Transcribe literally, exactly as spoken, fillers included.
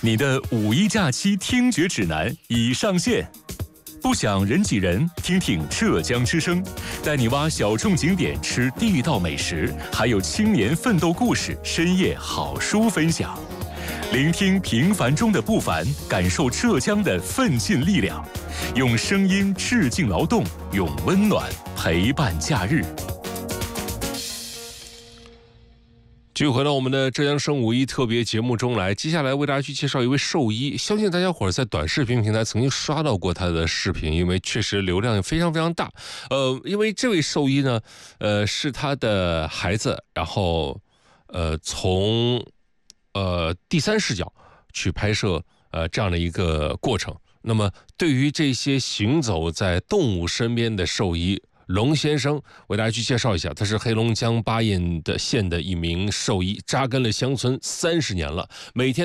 你的五一假期听觉指南已上线。不想人挤人，听听浙江之声，带你挖小众景点，吃地道美食，还有青年奋斗故事，深夜好书分享。聆听平凡中的不凡，感受浙江的奋进力量，用声音致敬劳动，用温暖陪伴假日。 继续回到我们的浙江省五一特别节目中来，接下来为大家去介绍一位兽医。相信大家伙儿在短视频平台曾经刷到过他的视频，因为确实流量非常非常大。呃，因为这位兽医呢，呃，是他的孩子，然后呃从呃第三视角去拍摄呃这样的一个过程。那么对于这些行走在动物身边的兽医，龙先生为大家去介绍一下，他是黑龙江巴彦的县的一名兽医，扎根了乡村三十年了，每天